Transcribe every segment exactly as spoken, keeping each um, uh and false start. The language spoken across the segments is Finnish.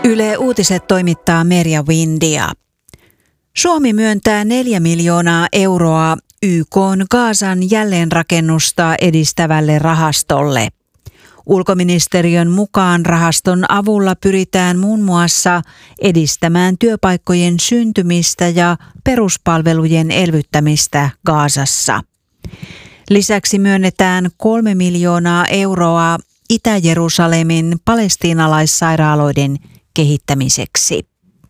Yle Uutiset toimittaa Merja Windia. Suomi myöntää neljä miljoonaa euroa Y K:n Gazan jälleenrakennusta edistävälle rahastolle. Ulkoministeriön mukaan rahaston avulla pyritään muun muassa edistämään työpaikkojen syntymistä ja peruspalvelujen elvyttämistä Gazassa. Lisäksi myönnetään kolme miljoonaa euroa Itä-Jerusalemin palestiinalaissairaaloiden kehittämiseksi.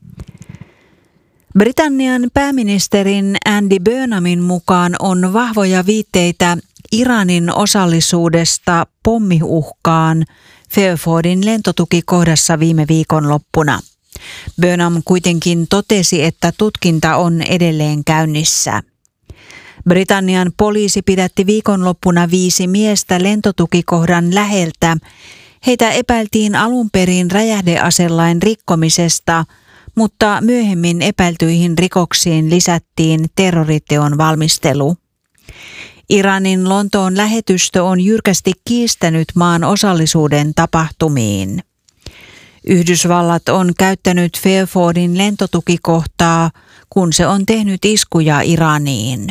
Britannian pääministerin Andy Burnhamin mukaan on vahvoja viitteitä Iranin osallisuudesta pommiuhkaan Fairfordin lentotukikohdassa viime viikonloppuna. Burnham kuitenkin totesi, että tutkinta on edelleen käynnissä. Britannian poliisi pidätti viikonloppuna viisi miestä lentotukikohdan läheltä. Heitä epäiltiin alun perin räjähdeaselain rikkomisesta, mutta myöhemmin epäiltyihin rikoksiin lisättiin terroriteon valmistelu. Iranin Lontoon lähetystö on jyrkästi kiistänyt maan osallisuuden tapahtumiin. Yhdysvallat on käyttänyt Fairfordin lentotukikohtaa, kun se on tehnyt iskuja Iraniin.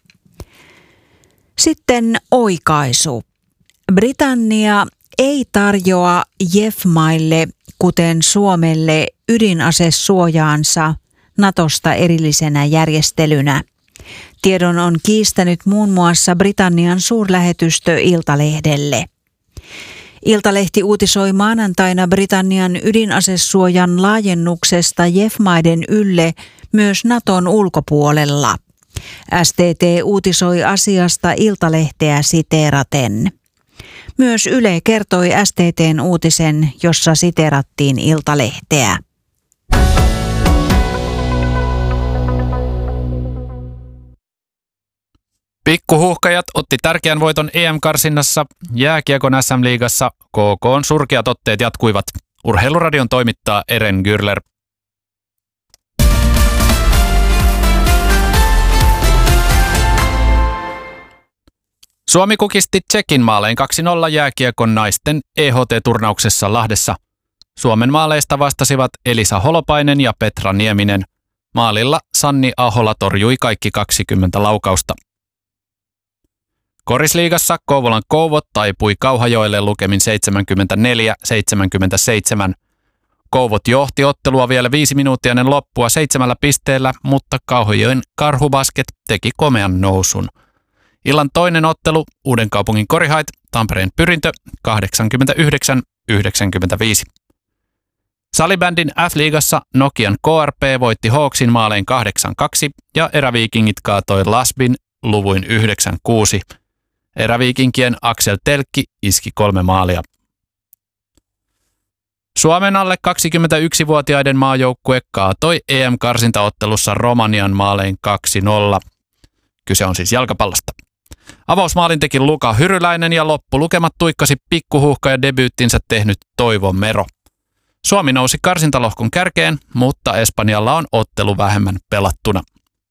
Sitten oikaisu. Britannia ei tarjoa J E F-maille, kuten Suomelle, ydinasesuojaansa Natosta erillisenä järjestelynä. Tiedon on kiistänyt muun muassa Britannian suurlähetystö Iltalehdelle. Iltalehti uutisoi maanantaina Britannian ydinasesuojan laajennuksesta J E F-maiden ylle myös Naton ulkopuolella. S T T uutisoi asiasta Iltalehteä siteeraten. Myös Yle kertoi S T T:n uutisen, jossa siteerattiin Iltalehteä. Pikkuhuuhkajat otti tärkeän voiton E M-karsinnassa. Jääkiekon S M-liigassa K K:n surkeat otteet jatkuivat. Urheiluradion toimittaa Eren Gürler. Suomi kukisti Tšekin maalein kaksi nolla jääkiekon naisten E H T-turnauksessa Lahdessa. Suomen maaleista vastasivat Elisa Holopainen ja Petra Nieminen. Maalilla Sanni Ahola torjui kaikki kaksikymmentä laukausta. Korisliigassa Kouvolan Kouvot taipui Kauhajoelle lukemin seitsemänkymmentäneljä seitsemänkymmentäseitsemän. Kouvot johti ottelua vielä viisi minuuttia ennen loppua seitsemällä pisteellä, mutta Kauhajoen Karhubasket teki komean nousun. Illan toinen ottelu Uudenkaupungin Korihait, Tampereen Pyrintö kahdeksankymmentäyhdeksän yhdeksänkymmentäviisi. Salibändin F-liigassa Nokian K R P voitti Hawksin maalein kahdeksan kaksi ja Eräviikingit kaatoi Lasbin luvuin yhdeksän kuusi. Eräviikinkien Aksel Telkki iski kolme maalia. Suomen alle kaksikymmentäyksivuotiaiden maajoukkue kaatoi E M-karsintaottelussa Romanian maalein kaksi nolla. Kyse on siis jalkapallosta. Avausmaalin teki Luka Hyryläinen ja loppulukemat tuikkasi pikkuhuuhka ja debyyttinsä tehnyt Toivo Mero. Suomi nousi karsintalohkon kärkeen, mutta Espanjalla on ottelu vähemmän pelattuna.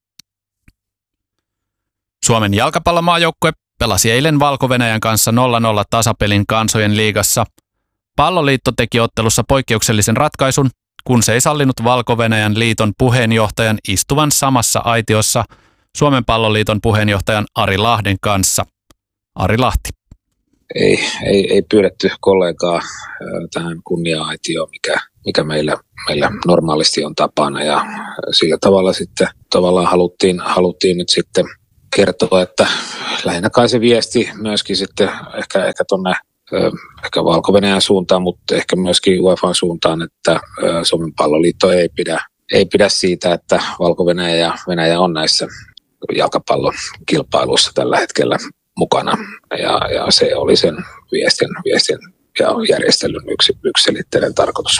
Suomen jalkapallomaajoukkue pelasi eilen Valko-Venäjän kanssa nolla nolla tasapelin Kansojen liigassa. Palloliitto teki ottelussa poikkeuksellisen ratkaisun, kun se ei sallinut Valko-Venäjän liiton puheenjohtajan istuvan samassa aitiossa Suomen palloliiton puheenjohtajan Ari Lahden kanssa. Ari Lahti. Ei, ei, ei pyydetty kollegaa tähän kunnia-aitioon, mikä, mikä meillä, meillä normaalisti on tapana. Ja sillä tavalla sitten tavallaan haluttiin, haluttiin nyt sitten kertoa, että lähinnä kai se viesti myöskin sitten ehkä, ehkä tuonne ehkä Valko-Venäjän suuntaan, mutta ehkä myöskin U E F A:n suuntaan, että Suomen palloliitto ei pidä, ei pidä siitä, että Valko-Venäjä ja Venäjä on näissä jalkapallon kilpailuissa tällä hetkellä mukana. Ja, ja se oli sen viestin, viestin ja järjestelyn yksi, yksiselitteinen tarkoitus.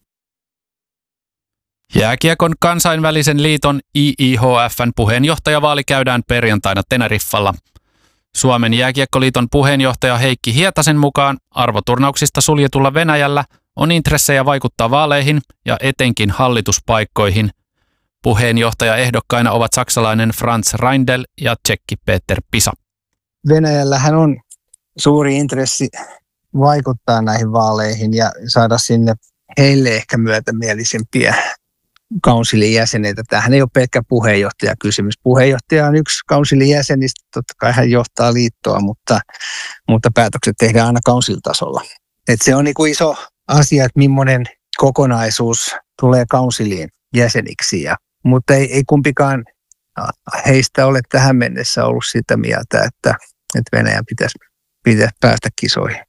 Jääkiekon kansainvälisen liiton I I H F:n puheenjohtajavaali käydään perjantaina Teneriffalla. Suomen jääkiekkoliiton puheenjohtaja Heikki Hietasen mukaan arvoturnauksista suljetulla Venäjällä on intressejä vaikuttaa vaaleihin ja etenkin hallituspaikkoihin. Puheenjohtajaehdokkaina ovat saksalainen Franz Reindl ja tsekki Peter Pisa. Venäjällähän on suuri intressi vaikuttaa näihin vaaleihin ja saada sinne heille ehkä myötämielisempiä kaunsilin jäseneitä. Tämähän ei ole pelkkä puheenjohtajakysymys. Puheenjohtaja on yksi kaunsilin jäsenistä, totta kai hän johtaa liittoa, mutta, mutta päätökset tehdään aina kaunsilitasolla. Et se on niin kuin iso asia, että millainen kokonaisuus tulee kaunsiliin jäseniksi, ja, mutta ei, ei kumpikaan heistä ole tähän mennessä ollut sitä mieltä, että, että Venäjän pitäisi, pitäisi päästä kisoihin.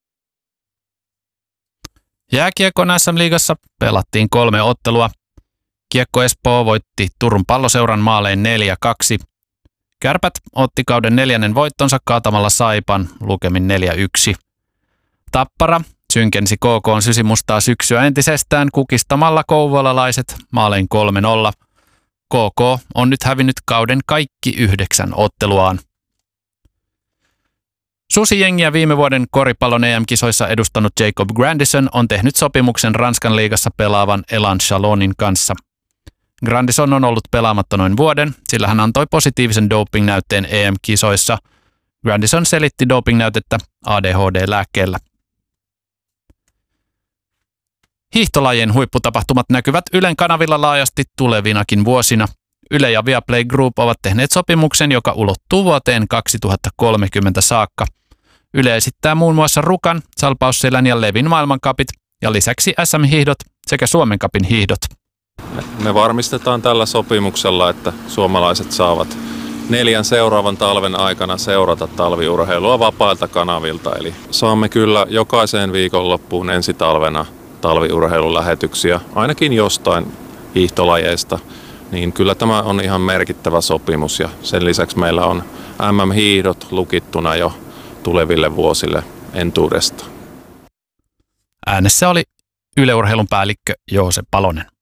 Jääkiekon äs äm-liigassa pelattiin kolme ottelua. Kiekko Espoo voitti Turun Palloseuran maalein neljä kaksi. Kärpät otti kauden neljännen voittonsa kaatamalla Saipan lukemin neljä yksi. Tappara synkensi K K:n sysimustaa syksyä entisestään kukistamalla kouvolalaiset maalein kolme nolla. K K on nyt hävinnyt kauden kaikki yhdeksän otteluaan. Susijengiä viime vuoden koripallon E M-kisoissa edustanut Jacob Grandison on tehnyt sopimuksen Ranskan liigassa pelaavan Elan Chalonin kanssa. Grandison on ollut pelaamatta noin vuoden, sillä hän antoi positiivisen doping-näytteen E M-kisoissa. Grandison selitti doping-näytettä A D H D-lääkkeellä. Hiihtolajien huipputapahtumat näkyvät Ylen kanavilla laajasti tulevinakin vuosina. Yle ja Viaplay Group ovat tehneet sopimuksen, joka ulottuu vuoteen kaksituhattakolmekymmentä saakka. Yle esittää muun muassa Rukan, Salpausselän ja Levin maailmankapit ja lisäksi äs äm-hiihdot sekä Suomen Cupin hiihdot. Me varmistetaan tällä sopimuksella, että suomalaiset saavat neljän seuraavan talven aikana seurata talviurheilua vapailta kanavilta. Eli saamme kyllä jokaiseen viikonloppuun ensi talvena talviurheilulähetyksiä, ainakin jostain hiihtolajeista. Niin kyllä tämä on ihan merkittävä sopimus ja sen lisäksi meillä on äm äm-hiihdot lukittuna jo tuleville vuosille entuudesta. Äänessä oli Yle Urheilun päällikkö Joose Palonen.